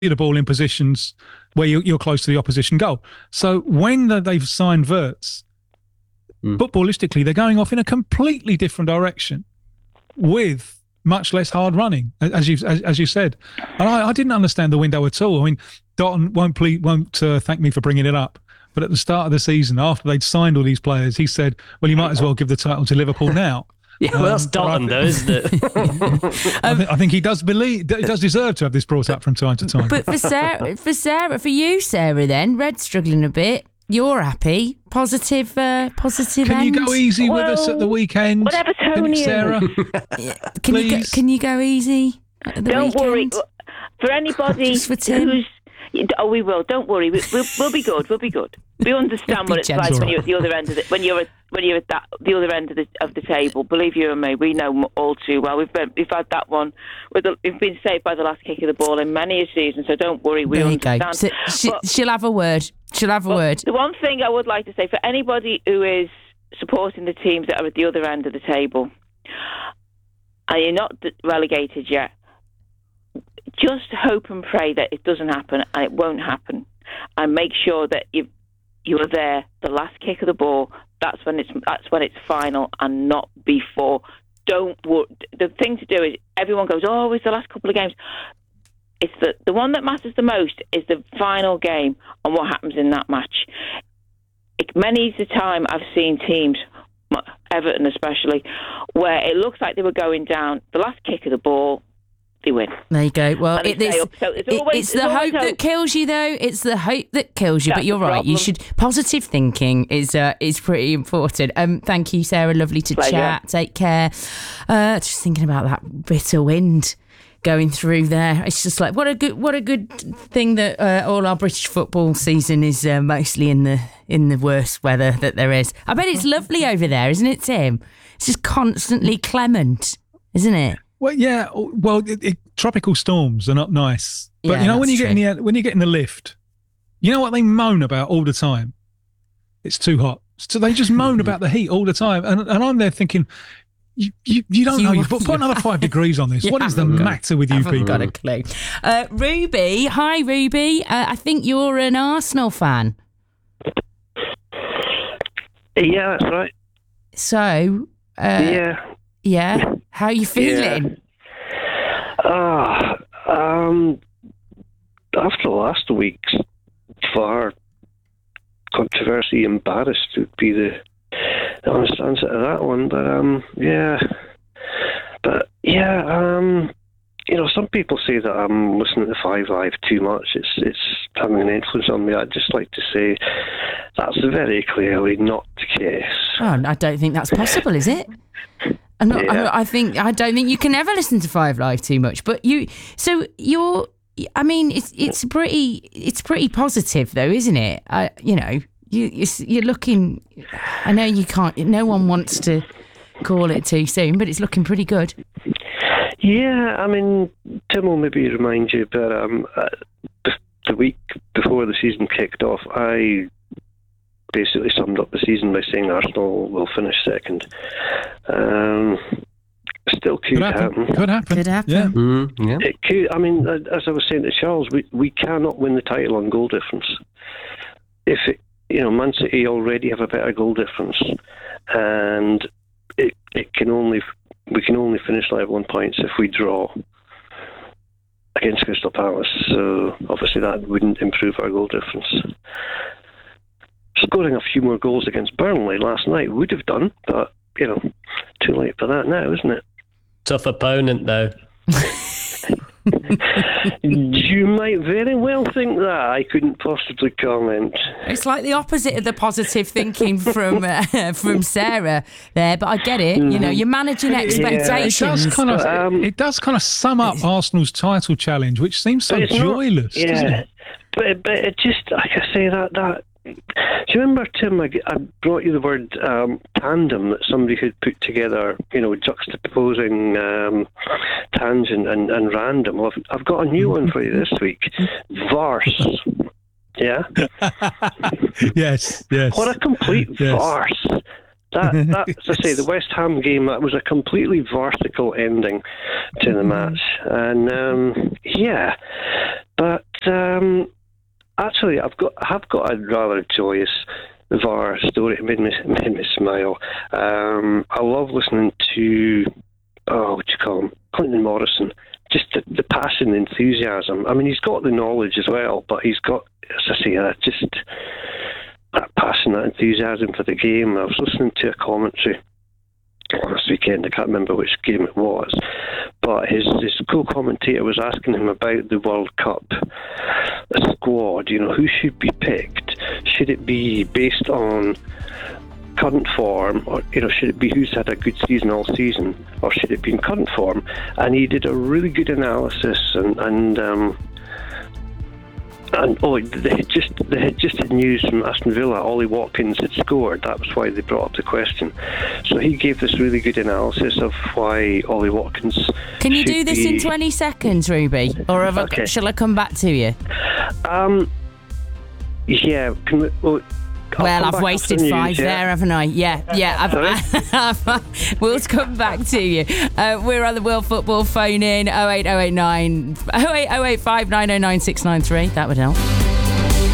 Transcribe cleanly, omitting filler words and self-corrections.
the ball in positions where you're close to the opposition goal. So when they've signed Wirtz, footballistically, they're going off in a completely different direction with much less hard running, as you said. And I didn't understand the window at all. I mean, Dotton won't thank me for bringing it up, but at the start of the season, after they'd signed all these players, he said, well, you might as well give the title to Liverpool now. Yeah, well, that's Dotton, though, isn't it? I think he does deserve to have this brought up from time to time. But for you, Sarah, then, Red's struggling a bit. You're happy. Positive Can end. you go easy with us at the weekend? Whatever Tony is. Sarah? Can you go easy at the Don't weekend? worry. For anybody Just for Tim. who's... Oh, we will. Don't worry. We'll be good. We'll be good. We understand what it's like when you're at the other end of the when you're at the other end of the table. Believe you and me, we know all too well. We've had that one. We've been saved by the last kick of the ball in many a season. So don't worry. We understand. So, she'll have a word. The one thing I would like to say for anybody who is supporting the teams that are at the other end of the table, and you're not relegated yet, just hope and pray that it doesn't happen, and it won't happen. And make sure that you are there, the last kick of the ball. That's when it's final, and not before. Don't worry. The thing to do is everyone goes, oh, it's the last couple of games. It's the one that matters the most is the final game and what happens in that match. Many's the time I've seen teams, Everton especially, where it looks like they were going down, the last kick of the ball, they win. There you go. Well, it's the hope that kills you, though. It's the hope that kills you. But you're right. You should. Positive thinking is pretty important. Thank you, Sarah. Lovely to chat. Take care. Just thinking about that bitter wind going through there. It's just like what a good thing that all our British football season is mostly in the worst weather that there is. I bet it's lovely over there, isn't it, Tim? It's just constantly clement, isn't it? Well, yeah. Well, tropical storms are not nice. But Yeah, when you that's get in the lift, you know what they moan about all the time? It's too hot. So they just moan about the heat all the time, and I'm there thinking, you don't know. You put another 5 degrees on this. What is the matter with you people? Got a clue. Ruby, hi Ruby. I think you're an Arsenal fan. Yeah, that's right. So, yeah. How are you feeling? After last week's VAR controversy, embarrassed would be the honest answer to that one. Some people say that I'm listening to Five Live too much. It's having an influence on me. I'd just like to say that's very clearly not the case. Oh, I don't think that's possible, is it? I don't think you can ever listen to Five Live too much. But you're. I mean, it's pretty positive though, isn't it? You're looking. I know you can't. No one wants to call it too soon, but it's looking pretty good. Yeah, I mean, Tim will maybe remind you, but the week before the season kicked off, I basically summed up the season by saying Arsenal will finish second. Still could happen. Could happen. Yeah. Yeah. It could. I mean, as I was saying to Charles, we cannot win the title on goal difference. Man City already have a better goal difference, and we can only finish like 1 point if we draw against Crystal Palace. So obviously that wouldn't improve our goal difference. Scoring a few more goals against Burnley last night would have done, but too late for that now, isn't it? Tough opponent, though. You might very well think that. I couldn't possibly comment. It's like the opposite of the positive thinking from Sarah there, but I get it. You're managing expectations. It does kind of sum up Arsenal's title challenge, which seems so joyless. Doesn't it? But it just, like I say, that. Do you remember, Tim, I brought you the word tandem that somebody had put together, juxtaposing tangent and random? Well, I've got a new one for you this week. Farce. Yeah? Yes. What a complete farce. That, as I say, the West Ham game, that was a completely farcical ending to the match. And, but Actually, I have got a rather joyous VAR story. It made me smile. I love listening to, what do you call him? Clinton Morrison. Just the passion, the enthusiasm. I mean, he's got the knowledge as well, but he's got, as I say, just that passion, that enthusiasm for the game. I was listening to a commentary last weekend. I can't remember which game it was, but his co-commentator was asking him about the World Cup squad. You know, who should be picked? Should it be based on current form, or should it be who's had a good season all season, or should it be in current form? And he did a really good analysis, and they had just had news from Aston Villa. Ollie Watkins had scored. That was why they brought up the question. So he gave this really good analysis of why Ollie Watkins. Can you do this in 20 seconds, Ruby? Or shall I come back to you? Yeah. I've wasted five there, haven't I? Yeah. We'll come back to you. We're on the World Football phone in 08089 08085 909 693. That would help.